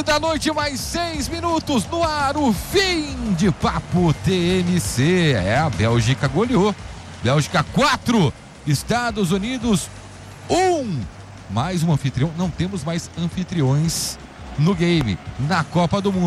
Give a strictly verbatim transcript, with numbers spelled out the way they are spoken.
sete da noite, mais seis minutos no ar, o fim de Papo T M C. É, a Bélgica goleou. Bélgica quatro, Estados Unidos um. Mais um anfitrião. Não temos mais anfitriões no game, na Copa do Mundo.